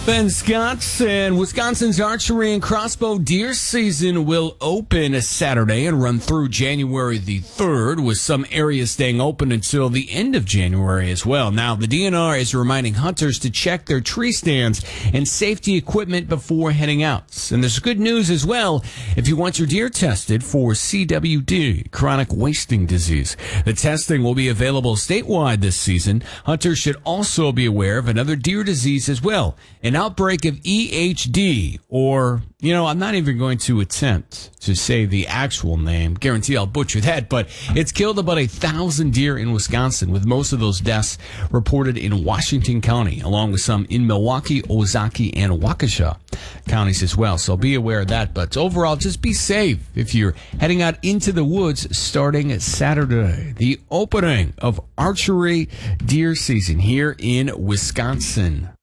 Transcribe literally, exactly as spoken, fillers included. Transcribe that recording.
Ben Scott, and Wisconsin's archery and crossbow deer season will open Saturday and run through January the third, with some areas staying open until the end of January as well. Now, the D N R is reminding hunters to check their tree stands and safety equipment before heading out. And there's good news as well if you want your deer tested for C W D, chronic wasting disease. The testing will be available statewide this season. Hunters should also be aware of another deer disease as well, an outbreak of E H D, or, you know, I'm not even going to attempt to say the actual name. Guarantee I'll butcher that, but it's killed about a thousand deer in Wisconsin, with most of those deaths reported in Washington County, along with some in Milwaukee, Ozaukee, and Waukesha counties as well. So be aware of that. But overall, just be safe if you're heading out into the woods starting Saturday, the opening of archery deer season here in Wisconsin.